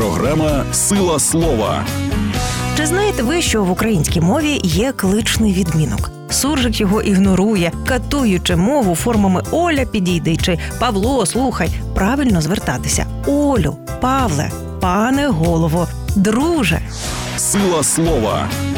Програма «Сила слова». Чи знаєте ви, що в українській мові є кличний відмінок? Суржик його ігнорує, катуючи мову формами «Оля, підійди» чи «Павло, слухай». Правильно звертатися «Олю», «Павле», «Пане голово», «Друже». «Сила слова».